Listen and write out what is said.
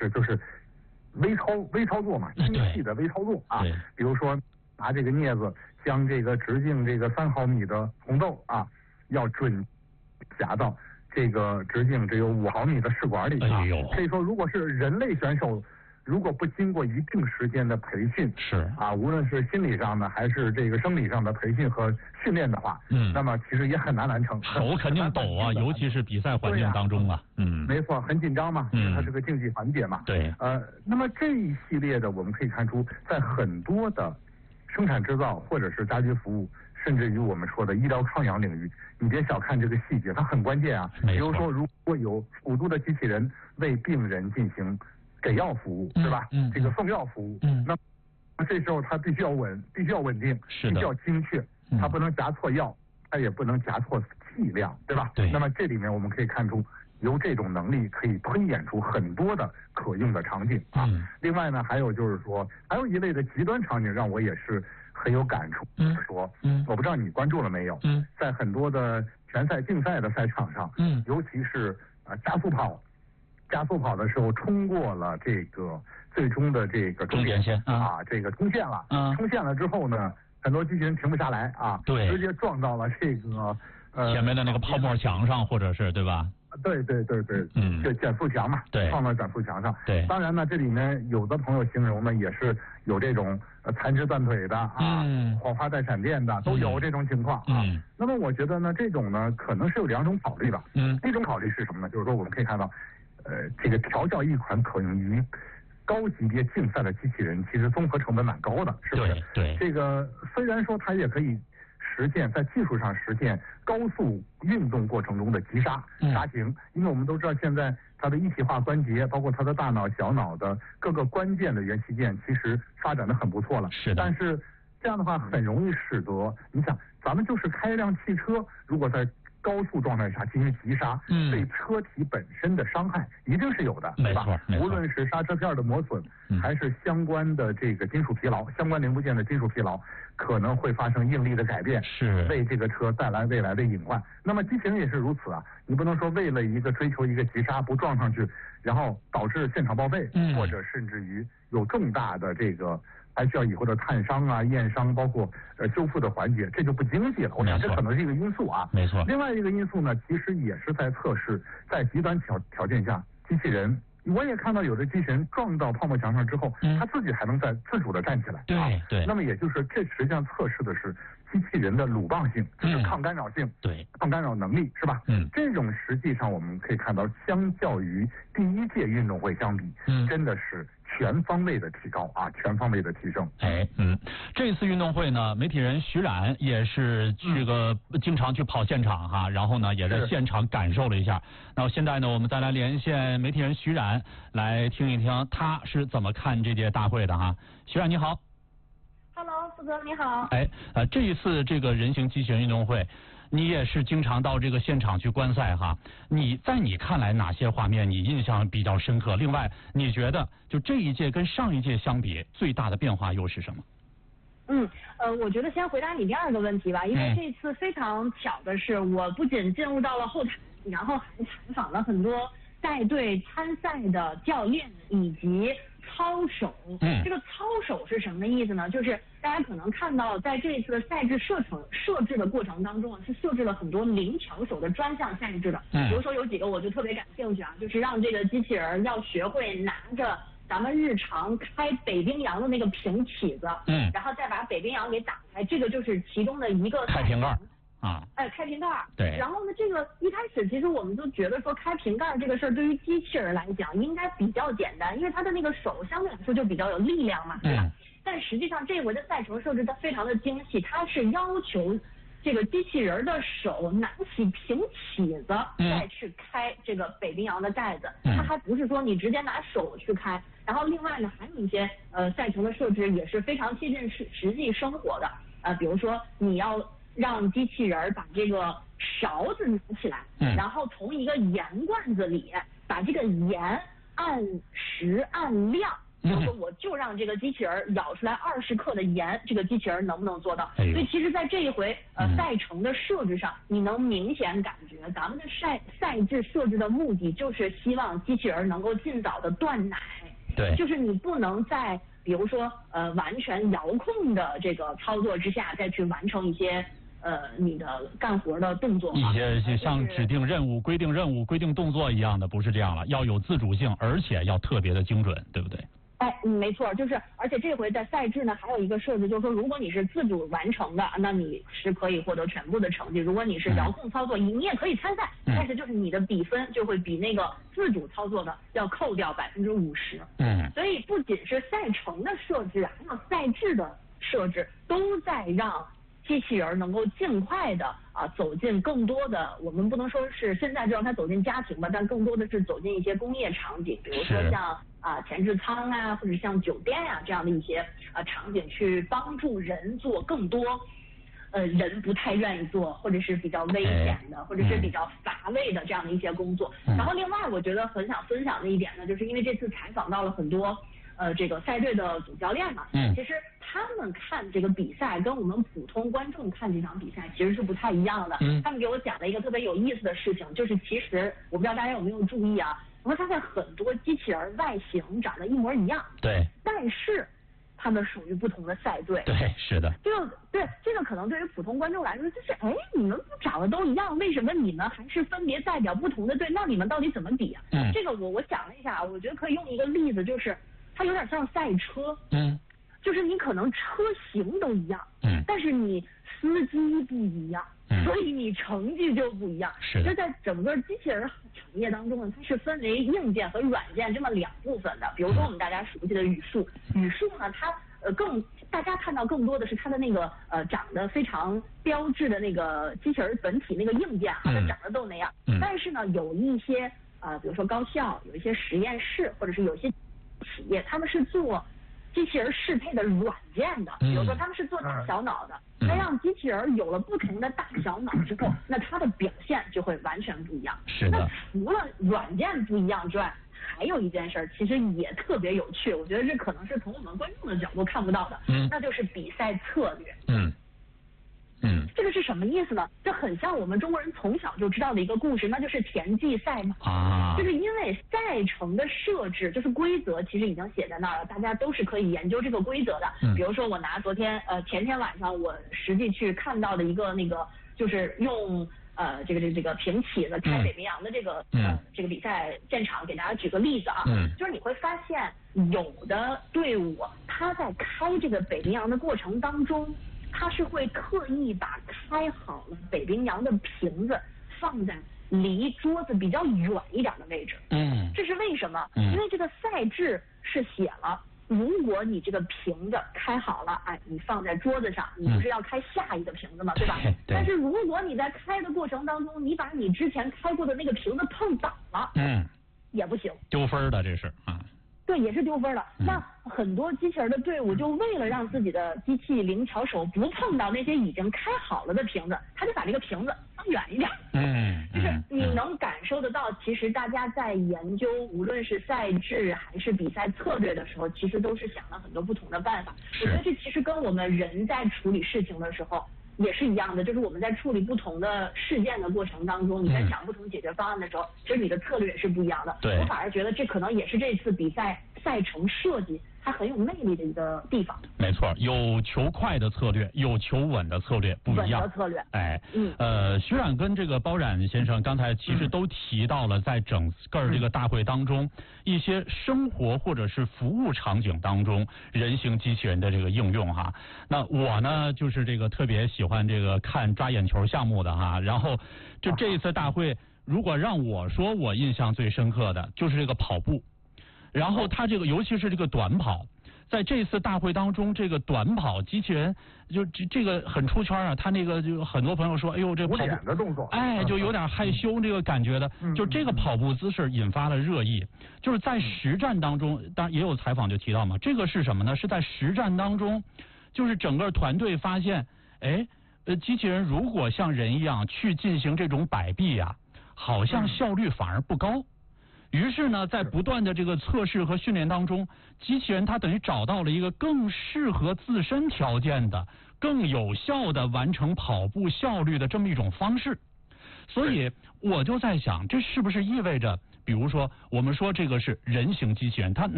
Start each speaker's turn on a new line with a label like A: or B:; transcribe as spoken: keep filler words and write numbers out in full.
A: 就是微操微操作嘛，精细的微操作啊。比如说拿这个镊子将这个直径这个三毫米的红豆啊，要准夹到这个直径只有五毫米的试管里啊。所以说，如果是人类选手，如果不经过一定时间的培训，
B: 是
A: 啊，无论是心理上的还是这个生理上的培训和训练的话，
B: 嗯，
A: 那么其实也很难完成。
B: 手肯定抖啊，尤其是比赛环境当中啊，嗯，
A: 没错，很紧张嘛，嗯，它是个竞技环节嘛，
B: 对，
A: 呃，那么这一系列的我们可以看出，在很多的生产制造或者是家居服务，甚至于我们说的医疗抗氧领域，你别小看这个细节，它很关键啊。比如说，如果有辅助的机器人为病人进行给药服务，对吧？
B: 嗯，
A: 这个送药服务，
B: 嗯，
A: 那这时候它必须要稳，必须要稳定，
B: 是的，
A: 必须要精确，它不能夹错药，它也不能夹错剂量，对吧？
B: 对。
A: 那么这里面我们可以看出，由这种能力可以推演出很多的可用的场景啊。
B: 嗯、
A: 另外呢，还有就是说，还有一类的极端场景让我也是很有感触，
B: 嗯、
A: 就是说，
B: 嗯，
A: 我不知道你关注了没有？
B: 嗯，
A: 在很多的拳赛、竞赛的赛场上，
B: 嗯，
A: 尤其是呃加速跑。加速跑的时候冲过了这个最终的这个终点
B: 线
A: 啊，这个冲线了。
B: 嗯，
A: 冲线了之后呢，很多机器人停不下来啊，
B: 对，
A: 直接撞到了这个呃
B: 前面的那个泡沫墙上，或者是对吧？
A: 对对对对，
B: 嗯，
A: 就减速墙嘛，
B: 对，
A: 撞到减速墙上。
B: 对，
A: 当然呢，这里面有的朋友形容呢，也是有这种呃残肢断腿的啊，
B: 嗯，
A: 火花带闪电的，都有这种情况啊。
B: 嗯，
A: 那么我觉得呢，这种呢，可能是有两种考虑吧。
B: 嗯，
A: 一种考虑是什么呢？就是说我们可以看到。呃，这个调教一款可用于高级别竞赛的机器人，其实综合成本蛮高的，是不是？
B: 对。对
A: 这个虽然说它也可以实现在技术上实现高速运动过程中的急刹、
B: 嗯、
A: 刹停，因为我们都知道现在它的一体化关节，包括它的大脑、小脑的各个关键的元器件，其实发展的很不错了。
B: 是的。
A: 但是这样的话，很容易使得你想，咱们就是开一辆汽车，如果在高速状态下进行急刹，
B: 嗯，
A: 对车体本身的伤害一定是有的，
B: 对吧？
A: 无论是刹车片的磨损，
B: 嗯，
A: 还是相关的这个金属疲劳、相关零部件的金属疲劳，可能会发生应力的改变，
B: 是
A: 为这个车带来未来的隐患。那么机器人也是如此啊，你不能说为了一个追求一个急刹不撞上去，然后导致现场报废，
B: 嗯，
A: 或者甚至于有重大的这个。还需要以后的碳伤啊、验伤，包括呃修复的环节，这就不经济了。我想这可能是一个因素啊。
B: 没错。
A: 另外一个因素呢，其实也是在测试，在极端条条件下，机器人，我也看到有的机器人撞到泡沫墙上之后，
B: 嗯，
A: 它自己还能再自主的站起来。
B: 对、啊、对。
A: 那么也就是这实际上测试的是机器人的鲁棒性，就是抗干扰性，
B: 嗯、对，
A: 抗干扰能力是吧？
B: 嗯，
A: 这种实际上我们可以看到，相较于第一届运动会相比，
B: 嗯，
A: 真的是。全方位的提高啊，全方位的提升。
B: 哎，嗯，这次运动会呢，媒体人徐冉也是这个经常去跑现场哈，然后呢也在现场感受了一下。那现在呢，我们再来连线媒体人徐冉，来听一听他是怎么看这届大会的哈。徐冉你好。
C: Hello， 富哥你好。
B: 哎，呃，这一次这个人形机器人运动会。你也是经常到这个现场去观赛哈，你在你看来哪些画面你印象比较深刻？另外，你觉得就这一届跟上一届相比，最大的变化又是什么？
C: 嗯，呃，我觉得先回答你第二个问题吧，因为这次非常巧的是，我不仅进入到了后台，然后还采访了很多带队参赛的教练以及操手。
B: 嗯，
C: 这个操手是什么意思呢？就是大家可能看到，在这一次的赛制设成设置的过程当中啊，是设置了很多灵巧手的专项赛制的。
B: 嗯，
C: 比如说有几个我就特别感兴趣啊，就是让这个机器人要学会拿着咱们日常开北冰洋的那个平起子，
B: 嗯，
C: 然后再把北冰洋给打开，这个就是其中的一个
B: 开瓶盖啊，
C: 哎，开瓶盖。
B: 对。
C: 然后呢，这个一开始其实我们就觉得说开瓶盖这个事儿对于机器人来讲应该比较简单，因为它的那个手相对来说就比较有力量嘛，对吧？
B: 嗯。
C: 但实际上这回的赛程设置它非常的精细，它是要求这个机器人的手拿起平起子再去开这个北冰洋的盖子，
B: 嗯，
C: 它还不是说你直接拿手去开。然后另外呢，还有一些呃赛程的设置也是非常贴近实实际生活的，呃，比如说你要让机器人把这个勺子拿起来，
B: 嗯，
C: 然后从一个盐罐子里把这个盐按时按量。比如说，我就让这个机器人舀出来二十克的盐，这个机器人能不能做到？
B: 哎、
C: 所以其实，在这一回呃赛程的设置上，你能明显感觉咱们的赛赛制设置的目的就是希望机器人能够尽早的断奶，
B: 对，
C: 就是你不能在比如说呃完全遥控的这个操作之下再去完成一些呃你的干活的动作。
B: 一些像指定任务、规定任务、规定动作一样的，不是这样了，要有自主性，而且要特别的精准，对不对？
C: 哎，嗯，没错，就是，而且这回在赛制呢，还有一个设置，就是说，如果你是自主完成的，那你是可以获得全部的成绩；如果你是遥控操作，你你也可以参赛，
B: 嗯、
C: 但是就是你的比分就会比那个自主操作的要扣掉百分之五十。
B: 嗯，
C: 所以不仅是赛程的设置，还有赛制的设置，都在让机器人能够尽快的啊走进更多的，我们不能说是现在就让它走进家庭吧，但更多的是走进一些工业场景，比如说像啊前置仓啊，或者像酒店啊这样的一些啊场景，去帮助人做更多呃人不太愿意做，或者是比较危险的，或者是比较乏味的这样的一些工作。然后另外我觉得很想分享的一点呢，就是因为这次采访到了很多呃这个赛队的总教练嘛，
B: 嗯，
C: 其实他们看这个比赛跟我们普通观众看这场比赛其实是不太一样的。
B: 嗯，
C: 他们给我讲了一个特别有意思的事情，就是其实我不知道大家有没有注意啊，我会发现很多机器人外形长得一模一样，
B: 对，
C: 但是他们属于不同的赛队。
B: 对，是的。
C: 这个对这个可能对于普通观众来说，就是哎，你们不长得都一样，为什么你们还是分别代表不同的队？那你们到底怎么比啊？
B: 嗯，
C: 这个我我讲了一下，我觉得可以用一个例子，就是它有点像赛车。
B: 嗯。
C: 就是你可能车型都一样，
B: 嗯，
C: 但是你司机不一样，
B: 嗯，
C: 所以你成绩就不一样。
B: 是的。
C: 就在整个机器人产业当中呢，它是分为硬件和软件这么两部分的。比如说我们大家熟悉的语数，嗯、语数呢，它呃更大家看到更多的是它的那个呃长得非常标志的那个机器人本体那个硬件，它长得都那样。
B: 嗯。
C: 但是呢，有一些啊、呃，比如说高校，有一些实验室，或者是有些企业，他们是做机器人适配的软件的，比如说他们是做大小脑的，那、嗯、让机器人有了不同的大小脑之后，那它的表现就会完全不一样。
B: 是的。
C: 那除了软件不一样之外，还有一件事儿，其实也特别有趣，我觉得这可能是从我们观众的角度看不到的，
B: 嗯，
C: 那就是比赛策略。
B: 嗯。嗯，
C: 这个是什么意思呢？这很像我们中国人从小就知道的一个故事，那就是田忌赛马。
B: 啊，
C: 就是因为赛程的设置，就是规则其实已经写在那儿了，大家都是可以研究这个规则的。
B: 嗯，
C: 比如说我拿昨天呃前天晚上我实际去看到的一个那个，就是用呃这个这个这个平起子开北冰洋的这个、
B: 嗯、
C: 呃这个比赛现场，给大家举个例子啊，
B: 嗯，
C: 就是你会发现有的队伍他在开这个北冰洋的过程当中，他是会刻意把开好了北冰洋的瓶子放在离桌子比较远一点的位置。
B: 嗯，
C: 这是为什么？
B: 嗯，
C: 因为这个赛制是写了，如果你这个瓶子开好了，哎，你放在桌子上，你不是要开下一个瓶子吗？
B: 嗯、
C: 对吧？
B: 对。
C: 但是如果你在开的过程当中，你把你之前开过的那个瓶子碰倒了，
B: 嗯，
C: 也不行，
B: 丢分的这是啊。
C: 对，也是丢分了。
B: 嗯、
C: 那很多机器人的队伍就为了让自己的机器灵巧手不碰到那些已经开好了的瓶子，他就把这个瓶子放远一点。
B: 嗯，
C: 就是你能感受得到，其实大家在研究无论是赛制还是比赛策略的时候，其实都是想了很多不同的办法。我觉得这其实跟我们人在处理事情的时候也是一样的，就是我们在处理不同的事件的过程当中，你在想不同解决方案的时候，嗯、其实你的策略是不一样的。
B: 对，
C: 我反而觉得这可能也是这次比赛赛程设计它很有魅力的一个地方。
B: 没错，有求快的策略，有求稳的策略，不一样。
C: 稳的策略。
B: 哎，
C: 嗯，
B: 呃，徐冉跟这个包冉先生刚才其实都提到了，在整个这个大会当中，嗯、一些生活或者是服务场景当中，人形机器人的这个应用哈。那我呢，就是这个特别喜欢这个看抓眼球项目的哈。然后，就这一次大会，如果让我说，我印象最深刻的就是这个跑步。然后他这个，尤其是这个短跑，在这次大会当中，这个短跑机器人就这这个很出圈啊。他那个就很多朋友说，哎呦，这跑步
A: 的动作，
B: 哎，就有点害羞这个感觉的。
A: 嗯、
B: 就这个跑步姿势引发了热议。就是在实战当中，当然也有采访就提到嘛，这个是什么呢？是在实战当中，就是整个团队发现，哎，呃，机器人如果像人一样去进行这种摆臂啊，好像效率反而不高。于是呢，在不断的这个测试和训练当中，机器人它等于找到了一个更适合自身条件的、更有效的完成跑步效率的这么一种方式。所以我就在想，这是不是意味着，比如说我们说这个是人形机器人，它